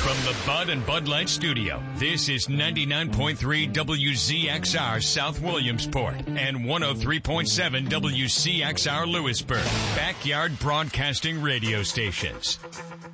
From the Bud and Bud Light Studio, this is 99.3 WZXR South Williamsport and 103.7 WCXR Lewisburg, Backyard Broadcasting Radio Stations.